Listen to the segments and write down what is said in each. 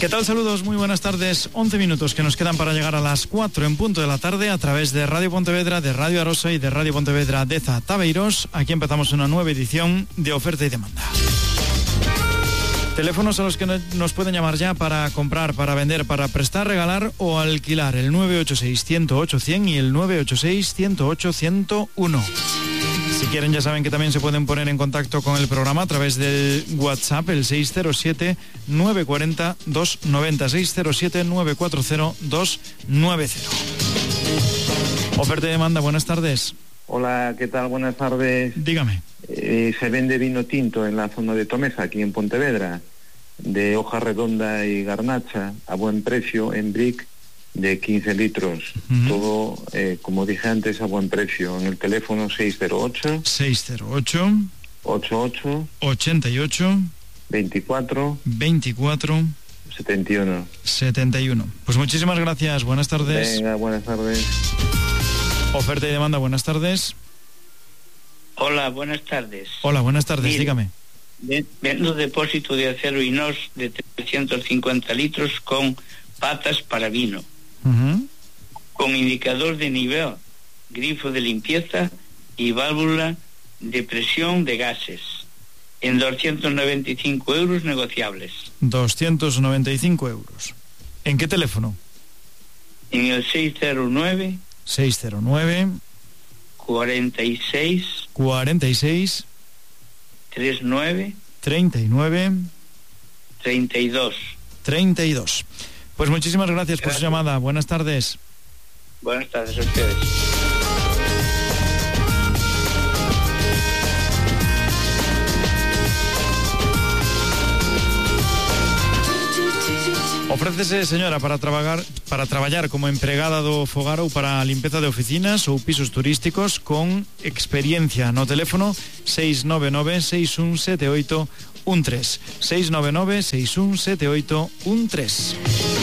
¿Qué tal? Saludos, muy buenas tardes. 11 minutos que nos quedan para llegar a las 4 en punto de la tarde a través de Radio Pontevedra, de Radio Arosa y de Radio Pontevedra de Tabeiros. Aquí empezamos una nueva edición de Oferta y Demanda. Teléfonos a los que nos pueden llamar ya para comprar, para vender, para prestar, regalar o alquilar. El 986-108-100 y el 986-108-101. Si quieren, ya saben que también se pueden poner en contacto con el programa a través del WhatsApp, el 607-940-290, 607-940-290. Oferta y demanda, buenas tardes. Hola, ¿qué tal? Buenas tardes. Dígame. Se vende vino tinto en la zona de Tomesa, aquí en Pontevedra, de hoja redonda y garnacha, a buen precio, en brick, de 15 litros. Uh-huh. Todo, como dije antes, a buen precio. En el teléfono 608 88 24 71. Pues muchísimas gracias, buenas tardes. Venga, buenas tardes. Oferta y demanda, buenas tardes. Hola, buenas tardes. Hola, buenas tardes. Mire, dígame. Vendo depósito de acero inox de 350 litros con patas para vino. Uh-huh. Con indicador de nivel, grifo de limpieza y válvula de presión de gases. En 295 euros negociables. 295 euros. ¿En qué teléfono? En el 609 46 39 32. Pues muchísimas gracias por su llamada. Buenas tardes. Buenas tardes a ustedes. Ofrécese, señora, para traballar como empregada do fogar ou para a limpeza de oficinas ou pisos turísticos con experiencia. No teléfono 699-617813. 699-617813.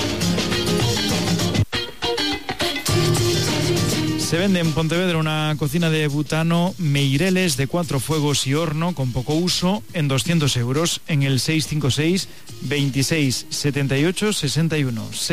Se vende en Pontevedra una cocina de butano Meireles de 4 fuegos y horno con poco uso en 200 euros en el 656 26 78 61.